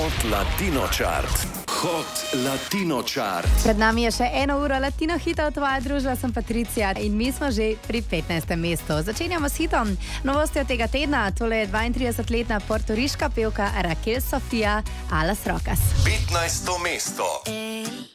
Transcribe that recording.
Hot Latino Chart. Hot Latino Chart. Pred nami je še 1 ura latino hitov, tvoja družba sem Patricija in mi smo že pri 15. mestu. Začenjamo s hitom. Novostjo tega tedna, tole je 32-letna portoriška pevka Raquel Sofia Alas Rocas. 15. mesto.